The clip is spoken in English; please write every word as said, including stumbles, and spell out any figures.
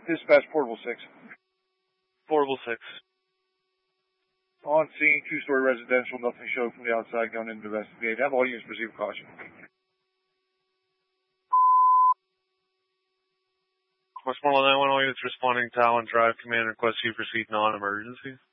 Dispatch Portable six. Portable six. On scene, two-story residential, nothing showed from the outside, going in to investigate. Have all units proceed with caution. Westmoreland nine one one units responding to Allen Drive. Command requests you proceed non-emergency.